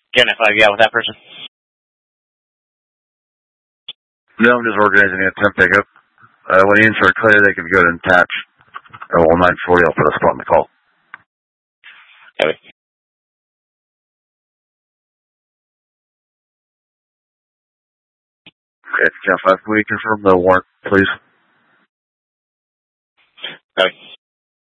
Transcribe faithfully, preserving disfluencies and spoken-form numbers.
Can I five, yeah, with that person? No, I'm just organizing a temp pickup. Uh, when the ends are clear, they can go and attach. Oh, well, nine forty, I'll put a spot in the call. Copy. Okay, count five, can we confirm the warrant, please? Copy.